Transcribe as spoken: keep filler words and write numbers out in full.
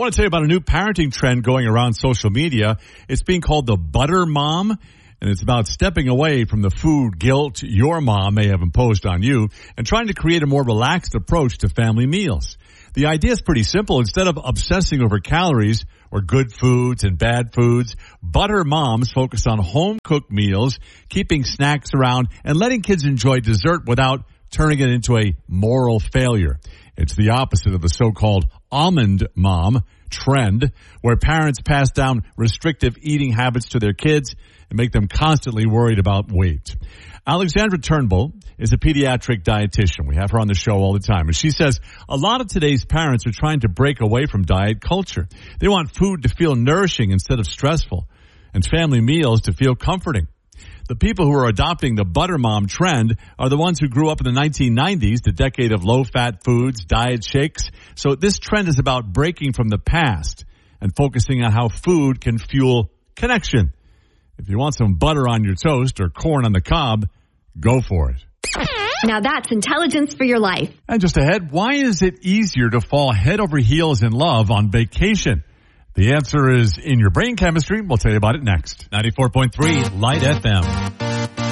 want to tell you about a new parenting trend going around social media. It's being called the Butter Mom, and it's about stepping away from the food guilt your mom may have imposed on you and trying to create a more relaxed approach to family meals. The idea is pretty simple. Instead of obsessing over calories or good foods and bad foods, Butter Moms focus on home-cooked meals, keeping snacks around, and letting kids enjoy dessert without turning it into a moral failure. It's the opposite of the so-called Almond Mom trend, where parents pass down restrictive eating habits to their kids and make them constantly worried about weight. Alexandra Turnbull is a pediatric dietitian. We have her on the show all the time. And she says a lot of today's parents are trying to break away from diet culture. They want food to feel nourishing instead of stressful, and family meals to feel comforting. The people who are adopting the Butter Mom trend are the ones who grew up in the nineteen nineties, the decade of low-fat foods, diet shakes. So this trend is about breaking from the past and focusing on how food can fuel connection. If you want some butter on your toast or corn on the cob, go for it. Now that's intelligence for your life. And just ahead, why is it easier to fall head over heels in love on vacation? The answer is in your brain chemistry. We'll tell you about it next. ninety-four point three Light F M.